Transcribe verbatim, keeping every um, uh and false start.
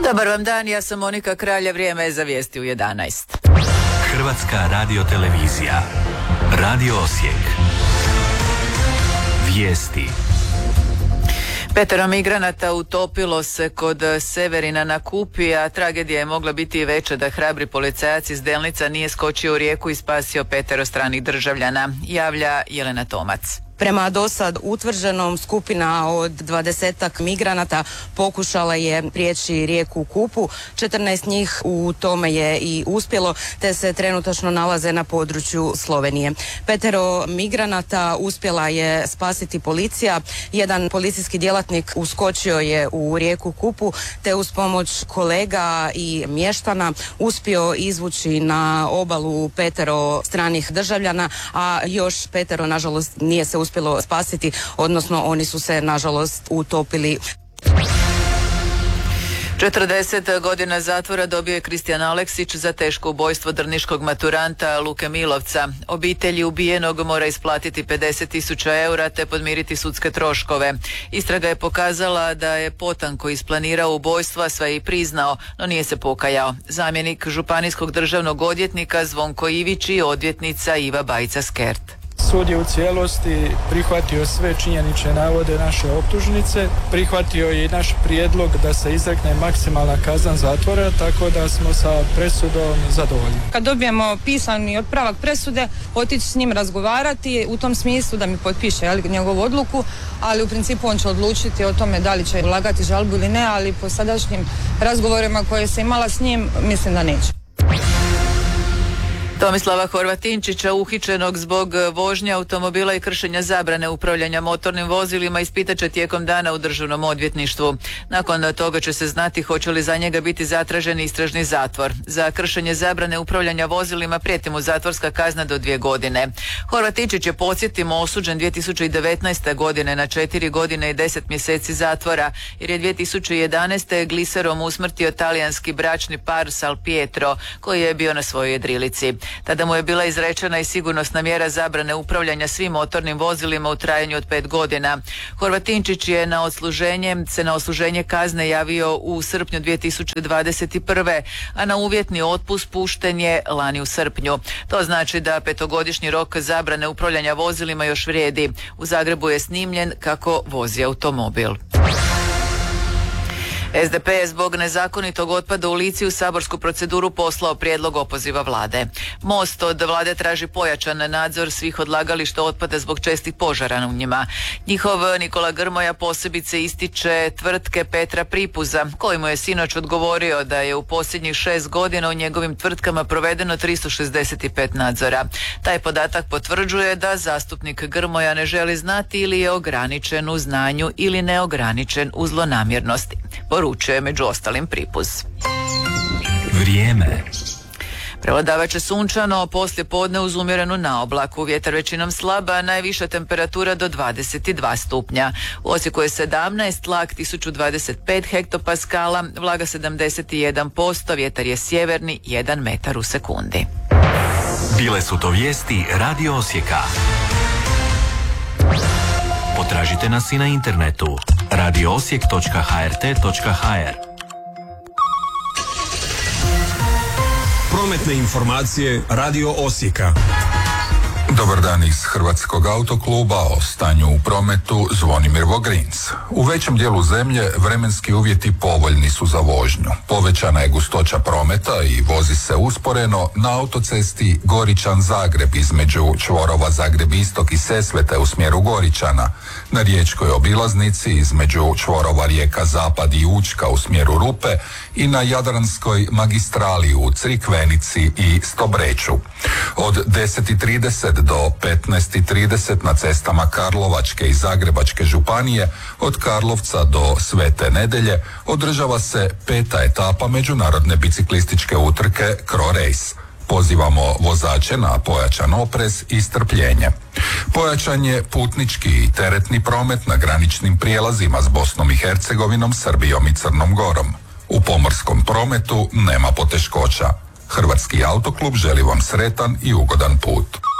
Dobar vam dan, ja sam Monika Kralja, vrijeme je za vijesti u jedanaest. Hrvatska radiotelevizija. Radio Osijek. Vijesti. Petero migranata utopilo se kod Severina na Kupi, a tragedija je mogla biti i veća da hrabri policajac iz Delnica nije skočio u rijeku i spasio petero stranih državljana, javlja Jelena Tomac. Prema dosad utvrđenom, skupina od dvadesetak migranata pokušala je prijeći rijeku Kupu. četrnaest njih u tome je i uspjelo, te se trenutačno nalaze na području Slovenije. Petero migranata uspjela je spasiti policija. Jedan policijski djelatnik uskočio je u rijeku Kupu, te uz pomoć kolega i mještana uspio izvući na obalu petero stranih državljana, a još petero, nažalost, nije se uspjelo spasiti, odnosno oni su se nažalost utopili. četrdeset godina zatvora dobio je Kristijan Aleksić za teško ubojstvo drniškog maturanta Luke Milovca. Obitelji ubijenog mora isplatiti pedeset tisuća eura te podmiriti sudske troškove. Istraga je pokazala da je potanko isplanirao ubojstva, sve i priznao, no nije se pokajao. Zamjenik županijskog državnog odvjetnika Zvonko Ivić i odvjetnica Iva Bajca-Skert. Sud je u cijelosti prihvatio sve činjenične navode naše optužnice, prihvatio je i naš prijedlog da se izrekne maksimalna kazna zatvora, tako da smo sa presudom zadovoljni. Kad dobijemo pisani otpravak presude, otići s njim razgovarati u tom smislu da mi potpiše jel, njegovu odluku, ali u principu on će odlučiti o tome da li će ulagati žalbu ili ne, ali po sadašnjim razgovorima koje se imala s njim, mislim da neće. Tomislava Horvatinčića, uhićenog zbog vožnje automobila i kršenja zabrane upravljanja motornim vozilima, ispitat će tijekom dana u državnom odvjetništvu. Nakon toga će se znati hoće li za njega biti zatražen istražni zatvor. Za kršenje zabrane upravljanja vozilima prijeti mu zatvorska kazna do dvije godine. Horvatinčić je, podsjetimo, osuđen dvije tisuće devetnaeste. godine na četiri godine i deset mjeseci zatvora, jer je dvije tisuće jedanaeste. gliserom usmrtio talijanski bračni par Salpietro, koji je bio na svojoj jedrilici. Tada mu je bila izrečena i sigurnosna mjera zabrane upravljanja svim motornim vozilima u trajanju od pet godina. Horvatinčić je na odsluženje, se na odsluženje kazne javio u srpnju dvije tisuće dvadeset prve. a na uvjetni otpust pušten je lani u srpnju. To znači da petogodišnji rok zabrane upravljanja vozilima još vrijedi. U Zagrebu je snimljen kako vozi automobil. S D P je zbog nezakonitog otpada u Lici u saborsku proceduru poslao prijedlog opoziva vlade. Most od vlade traži pojačan nadzor svih odlagališta otpada zbog čestih požara u njima. Njihov Nikola Grmoja posebice ističe tvrtke Petra Pripuza, koji mu je sinoć odgovorio da je u posljednjih šest godina u njegovim tvrtkama provedeno tristo šezdeset pet nadzora. Taj podatak potvrđuje da zastupnik Grmoja ne želi znati ili je ograničen u znanju ili neograničen u zlonamjernosti. Poručuje među ostalim Pripuz. Vrijeme. Prevladavat je sunčano, poslije podne uz umjerenu naoblaku, vjetar većinom slaba, najviša temperatura do dvadeset dva stupnja. U Osijeku je sedamnaest, tlak tisuću dvadeset pet hektopaskala, vlaga sedamdeset jedan posto, vjetar je sjeverni, jedan metar u sekundi. Bile su to vijesti Radio Osijeka. Potražite nas i na internetu radio osijek točka h r t točka h r. Prometne informacije Radio Osijeka. Dobar dan iz Hrvatskog autokluba, o stanju u prometu Zvonimir Vogrins. U većem dijelu zemlje vremenski uvjeti povoljni su za vožnju. Povećana je gustoća prometa i vozi se usporeno na autocesti Goričan-Zagreb između čvorova Zagreb-Istok i Sesvete u smjeru Goričana, na riječkoj obilaznici između čvorova Rijeka-Zapad i Učka u smjeru Rupe i na Jadranskoj magistrali u Crikvenici i Stobreću. Od deset i trideset do petnaest i trideset na cestama Karlovačke i Zagrebačke županije, od Karlovca do Svete Nedelje, održava se peta etapa međunarodne biciklističke utrke Cro Race. Pozivamo vozače na pojačan oprez i strpljenje. Pojačan je putnički i teretni promet na graničnim prijelazima s Bosnom i Hercegovinom, Srbijom i Crnom Gorom. U pomorskom prometu nema poteškoća. Hrvatski autoklub želi vam sretan i ugodan put.